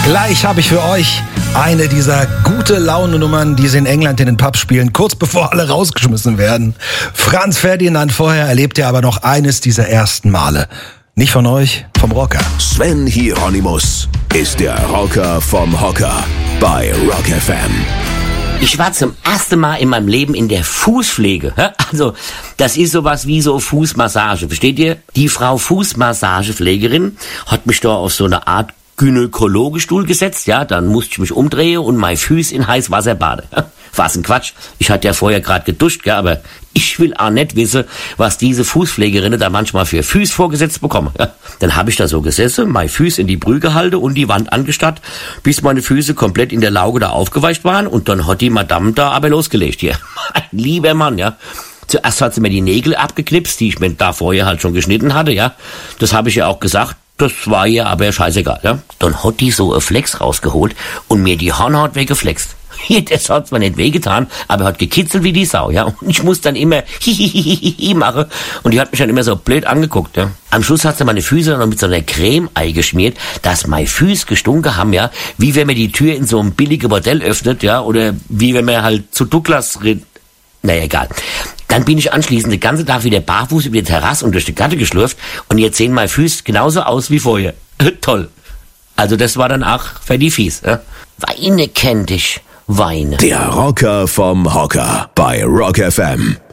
Gleich habe ich für euch eine dieser gute Laune-Nummern, die sie in England in den Pubs spielen, kurz bevor alle rausgeschmissen werden. Franz Ferdinand, vorher erlebt ihr aber noch eines dieser ersten Male. Nicht von euch, vom Rocker. Sven Hieronymus ist der Rocker vom Hocker bei Rock FM. Ich war zum ersten Mal in meinem Leben in der Fußpflege. Also, das ist sowas wie so Fußmassage, versteht ihr? Die Frau Fußmassagepflegerin hat mich da auf so eine Art Gynäkologestuhl gesetzt, ja, dann musste ich mich umdrehen und mein Füß in heiß Wasser baden. Was ein Quatsch. Ich hatte ja vorher gerade geduscht, ja, aber ich will auch nicht wissen, was diese Fußpflegerinnen da manchmal für Füß vorgesetzt bekommen. Ja. Dann habe ich da so gesessen, mein Füß in die Brühe gehalten und die Wand angestarrt, bis meine Füße komplett in der Lauge da aufgeweicht waren und dann hat die Madame da aber losgelegt hier. Mein lieber Mann, ja. Zuerst hat sie mir die Nägel abgeknipst, die ich mir da vorher halt schon geschnitten hatte, ja. Das habe ich ja auch gesagt. Das war ihr aber scheißegal, ja. Dann hat die so ein Flex rausgeholt und mir die Hornhaut weggeflext. Das hat zwar nicht wehgetan, aber hat gekitzelt wie die Sau, ja. Und ich muss dann immer hihihihi machen und die hat mich dann immer so blöd angeguckt, ja. Am Schluss hat sie meine Füße noch mit so einer Creme eingeschmiert, dass meine Füße gestunken haben, ja. Wie wenn man die Tür in so einem billigen Bordell öffnet, ja. Oder wie wenn man halt zu Douglas naja, egal. Dann bin ich anschließend den ganzen Tag wieder barfuß über die Terrasse und durch die Gatte geschlürft und jetzt sehen meine Füße genauso aus wie vorher. Toll. Also das war dann auch für die Fies. Weine kennt dich, Weine. Der Rocker vom Hocker bei Rock FM.